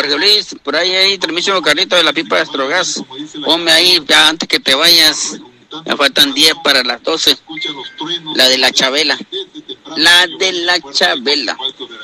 Jorge Luis, por ahí, transmisión Carlito de la pipa de Astrogas. Ponme ahí, ya antes que te vayas. Me faltan 10 para las 12. La de la Chabela. La de la Chabela.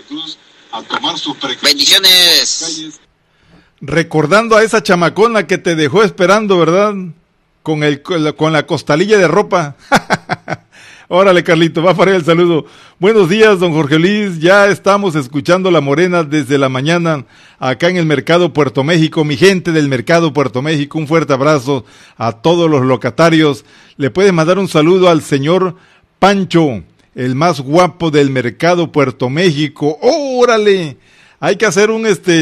Bendiciones. Recordando a esa chamacona que te dejó esperando, ¿verdad? Con la costalilla de ropa. Órale, Carlito, va para allá el saludo. Buenos días, don Jorge Luis. Ya estamos escuchando La Morena desde la mañana acá en el Mercado Puerto México. Mi gente del Mercado Puerto México, un fuerte abrazo a todos los locatarios. Le puedes mandar un saludo al señor Pancho, el más guapo del Mercado Puerto México. ¡Órale! Hay que hacer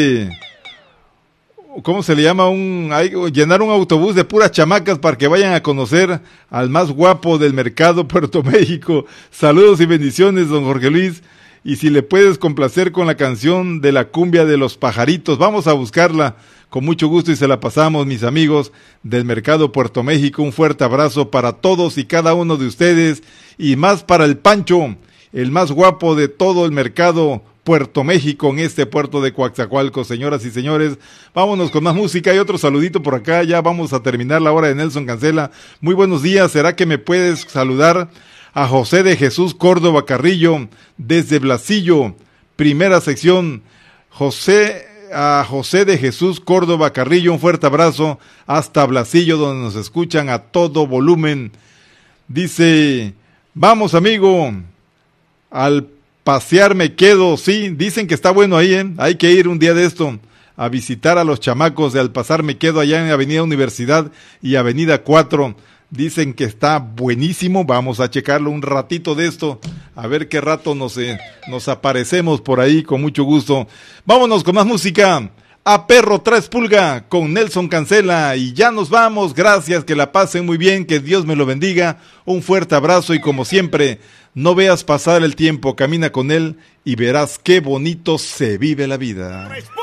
¿cómo se le llama? Llenar un autobús de puras chamacas para que vayan a conocer al más guapo del Mercado Puerto México. Saludos y bendiciones, don Jorge Luis. Y si le puedes complacer con la canción de la cumbia de los pajaritos, vamos a buscarla con mucho gusto y se la pasamos, mis amigos del Mercado Puerto México. Un fuerte abrazo para todos y cada uno de ustedes y más para el Pancho, el más guapo de todo el Mercado Puerto México, en este puerto de Coatzacoalcos. Señoras y señores, vámonos con más música y otro saludito por acá. Ya vamos a terminar la hora de Nelson Cancela. Muy buenos días. ¿Será que me puedes saludar a José de Jesús Córdoba Carrillo desde Blasillo, primera sección? A José de Jesús Córdoba Carrillo, un fuerte abrazo hasta Blasillo, donde nos escuchan a todo volumen. Dice, vamos amigo, al pasear me quedo. Sí, dicen que está bueno ahí, hay que ir un día de esto a visitar a los chamacos de Al Pasar Me Quedo allá en Avenida Universidad y Avenida 4. Dicen que está buenísimo, vamos a checarlo un ratito de esto, a ver qué rato nos aparecemos por ahí con mucho gusto. Vámonos con más música. A Perro Traes Pulga con Nelson Cancela y ya nos vamos. Gracias, que la pasen muy bien, que Dios me lo bendiga. Un fuerte abrazo y como siempre, no veas pasar el tiempo, camina con él y verás qué bonito se vive la vida.